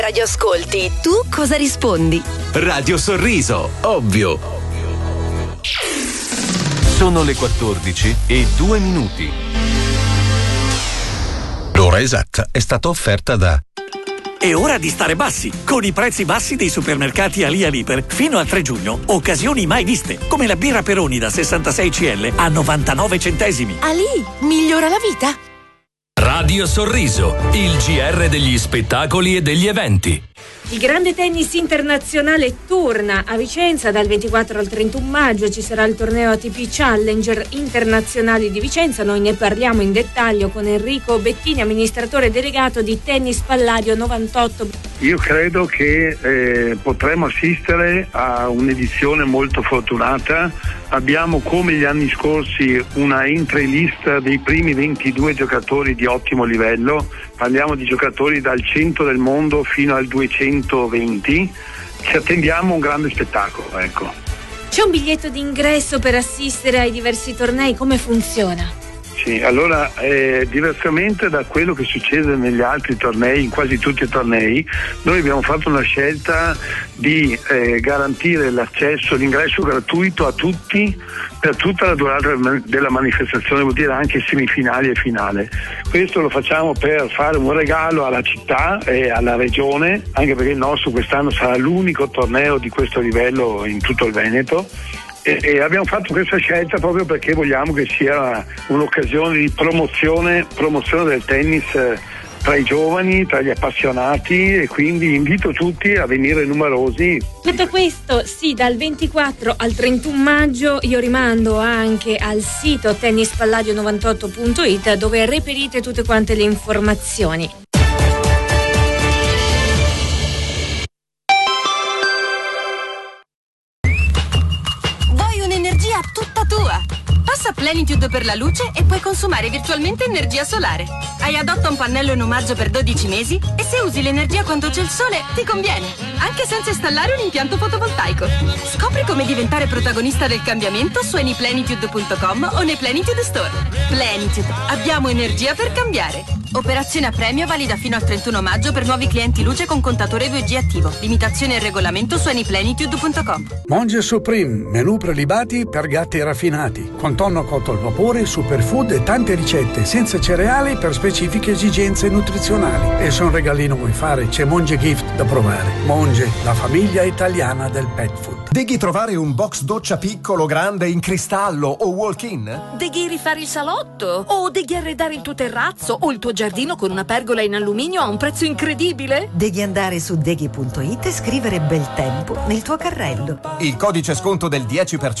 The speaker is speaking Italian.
Radio ascolti, tu cosa rispondi? Radio Sorriso, ovvio. Sono le 14:02. L'ora esatta è stata offerta da... È ora di stare bassi, con i prezzi bassi dei supermercati Ali Aliper. Fino al 3 giugno, occasioni mai viste, come la birra Peroni da 66 CL a 99 centesimi. Ali, migliora la vita. Radio Sorriso, il GR degli spettacoli e degli eventi. Il grande tennis internazionale torna a Vicenza dal 24 al 31 maggio. Ci sarà il torneo ATP Challenger internazionali di Vicenza. Noi ne parliamo in dettaglio con Enrico Bettini, amministratore delegato di Tennis Palladio 98. Io credo che potremo assistere a un'edizione molto fortunata. Abbiamo, come gli anni scorsi, una entry list dei primi 22 giocatori di ottimo livello. Parliamo di giocatori dal 100 del mondo fino al 220. Ci attendiamo un grande spettacolo, ecco. C'è un biglietto d'ingresso per assistere ai diversi tornei? Come funziona? Sì, allora diversamente da quello che succede negli altri tornei, in quasi tutti i tornei, noi abbiamo fatto una scelta di garantire l'accesso, l'ingresso gratuito a tutti per tutta la durata della manifestazione, vuol dire anche semifinali e finale. Questo lo facciamo per fare un regalo alla città e alla regione, anche perché il nostro quest'anno sarà l'unico torneo di questo livello in tutto il Veneto. E abbiamo fatto questa scelta proprio perché vogliamo che sia un'occasione di promozione del tennis tra i giovani, tra gli appassionati, e quindi invito tutti a venire numerosi. Detto questo, sì, dal 24 al 31 maggio io rimando anche al sito tennispalladio98.it dove reperite tutte quante le informazioni. Tutta tua. Passa Plenitude per la luce e puoi consumare virtualmente energia solare. Hai adotta un pannello in omaggio per 12 mesi e se usi l'energia quando c'è il sole ti conviene, anche senza installare un impianto fotovoltaico. Scopri come diventare protagonista del cambiamento su anyplenitude.com o nei Plenitude Store. Plenitude, abbiamo energia per cambiare. Operazione a premio valida fino al 31 maggio per nuovi clienti luce con contatore 2G attivo. Limitazione e regolamento su anyplenitude.com. Monge Supreme, menù prelibati per gatti raffinati, con tonno cotto al vapore, superfood e tante ricette senza cereali per specifiche esigenze nutrizionali. E se un regalino vuoi fare, c'è Monge Gift da provare. Monge, la famiglia italiana del pet food. Devi trovare un box doccia piccolo, grande, in cristallo o walk-in? Devi rifare il salotto? O devi arredare il tuo terrazzo o il tuo giardino con una pergola in alluminio a un prezzo incredibile? Devi andare su deghi.it e scrivere bel tempo nel tuo carrello. Il codice sconto del 10%